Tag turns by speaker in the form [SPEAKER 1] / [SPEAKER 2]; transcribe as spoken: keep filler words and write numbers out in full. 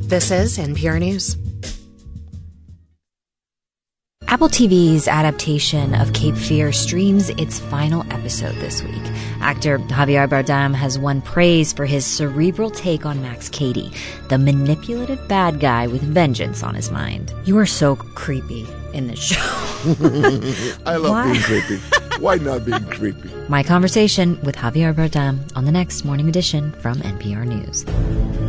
[SPEAKER 1] This is N P R News.
[SPEAKER 2] Apple T V's adaptation of Cape Fear streams its final episode this week. Actor Javier Bardem has won praise for his cerebral take on Max Cady, the manipulative bad guy with vengeance on his mind. You are so creepy in this show.
[SPEAKER 3] I love
[SPEAKER 2] Why?
[SPEAKER 3] being creepy. Why not being creepy?
[SPEAKER 2] My conversation with Javier Bardem on the next Morning Edition from N P R News.